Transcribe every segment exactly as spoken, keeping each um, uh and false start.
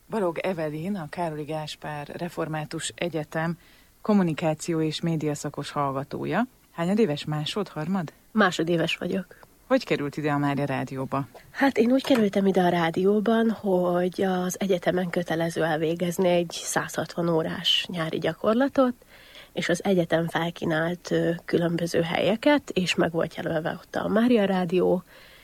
Balogh Evelin, a Károli Gáspár Református Egyetem kommunikáció és médiaszakos hallgatója. Hányad éves, másod, harmad? Másodéves vagyok. Hogy került ide a Mária Rádióba? Hát én úgy kerültem ide a rádióban, hogy az egyetemen kötelező elvégezni egy száz hatvan órás nyári gyakorlatot, és az egyetem felkínált különböző helyeket, és meg volt jelölve ott a Mária Rádió,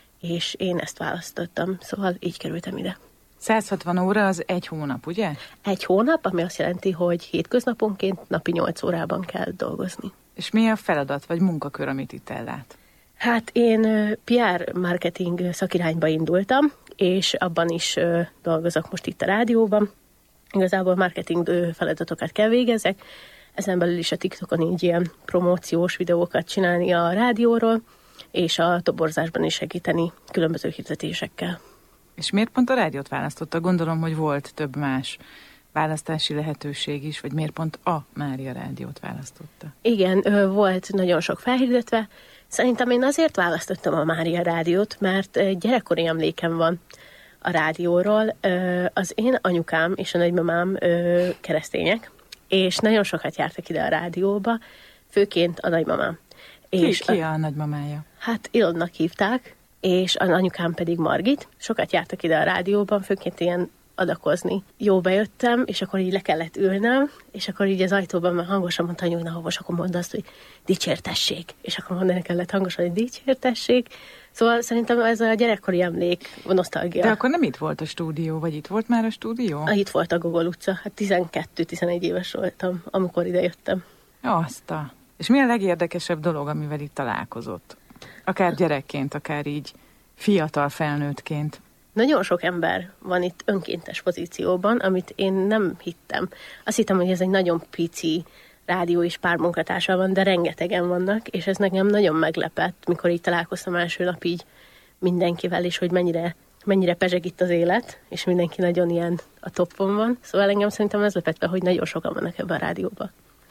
és én ezt választottam, szóval így kerültem ide. száz hatvan óra az egy hónap, ugye? Egy hónap, ami azt jelenti, hogy hétköznaponként napi nyolc órában kell dolgozni. És mi a feladat vagy munkakör, amit itt ellát? Hát én pé er marketing szakirányba indultam, és abban is dolgozok most itt a rádióban. Igazából marketing feladatokat kell végezzek, ezen belül is a TikTokon így ilyen promóciós videókat csinálni a rádióról, és a toborzásban is segíteni különböző hirdetésekkel. És miért pont a rádiót választotta? Gondolom, hogy volt több más választási lehetőség is, vagy miért pont a Mária Rádiót választotta? Igen, volt nagyon sok felhirdetve. Szerintem én azért választottam a Mária Rádiót, mert gyerekkori emlékem van a rádióról. Az én anyukám és a nagymamám keresztények, és nagyon sokat jártak ide a rádióba, főként a nagymamám. Ki, és ki a, a nagymamája? Hát Ilonnak hívták, és az anyukám pedig Margit. Sokat jártak ide a rádióban, főként ilyen adakozni. Jó, bejöttem, és akkor így le kellett ülnem, és akkor így az ajtóban már hangosan mondta, hogy na, most akkor mondd azt, hogy dicsértessék. És akkor mondani kellett hangosan, hogy dicsértessék. Szóval szerintem ez a gyerekkori emlék, a nosztalgia. De akkor nem itt volt a stúdió, vagy itt volt már a stúdió? Ah, itt volt a Gogol utca. Hát tizenkettő-tizenegy éves voltam, amikor ide jöttem. Azt a... És mi a legérdekesebb dolog, amivel itt találkozott? Akár gyerekként, akár így fiatal felnőttként. Nagyon sok ember van itt önkéntes pozícióban, amit én nem hittem. Azt hittem, hogy ez egy nagyon pici rádió és pár munkatársa van, de rengetegen vannak, és ez nekem nagyon meglepett, mikor így találkoztam első nap így mindenkivel, és hogy mennyire, mennyire pezseg itt az élet, és mindenki nagyon ilyen a toppon van. Szóval engem szerintem ez lepett be, hogy nagyon sokan vannak ebben a rádióban.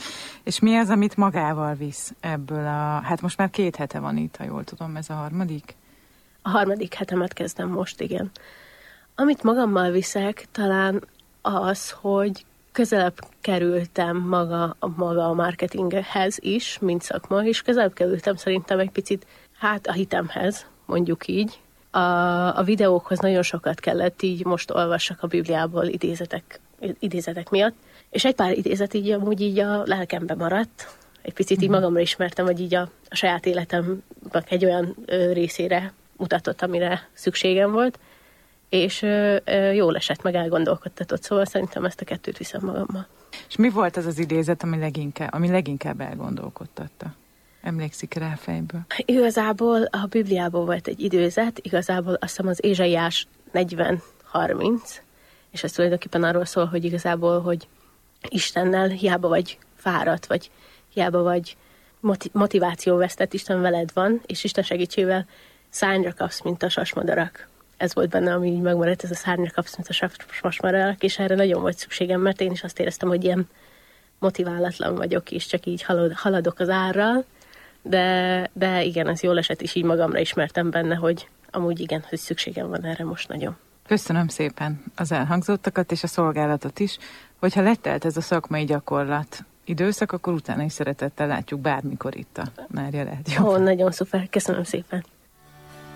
És mi az, amit magával visz ebből a... Hát most már két hete van itt, ha jól tudom, ez a harmadik? A harmadik hetemet kezdem most, igen. Amit magammal viszek, talán az, hogy közelebb kerültem maga, maga a marketinghez is, mint szakma, és közelebb kerültem szerintem egy picit, hát a hitemhez, mondjuk így. A, a videókhoz nagyon sokat kellett, így most olvassak a Bibliából idézetek, idézetek miatt, és egy pár idézet így amúgy így a lelkembe maradt. Egy picit így magamra ismertem, hogy így a, a saját életemnek egy olyan ö, részére mutatott, amire szükségem volt, és ö, ö, jól esett, meg elgondolkodtatott, szóval szerintem ezt a kettőt viszem magammal. És mi volt az az idézet, ami leginkább, ami leginkább elgondolkodtatta? Emlékszik rá fejből? Igazából a Bibliából volt egy idézet, igazából azt hiszem az Ézsaiás negyven harminc, és ez tulajdonképpen arról szól, hogy igazából, hogy Istennel hiába vagy fáradt, vagy hiába vagy motivációvesztett, Isten veled van, és Isten segítségével szárnyra kapsz, mint a sasmadarak. Ez volt benne, ami így megmaradt, ez a szárnyra kapsz, mint a sasmadarak, és erre nagyon volt szükségem, mert én is azt éreztem, hogy ilyen motiválatlan vagyok, és csak így halad, haladok az árral, de, de igen, ez jól esett, és így magamra ismertem benne, hogy amúgy igen, hogy szükségem van erre most nagyon. Köszönöm szépen az elhangzottakat és a szolgálatot is. Hogyha letelt ez a szakmai gyakorlat időszak, akkor utána is szeretettel látjuk bármikor itt a Mária Rádióban. Ó, nagyon szuper, köszönöm szépen.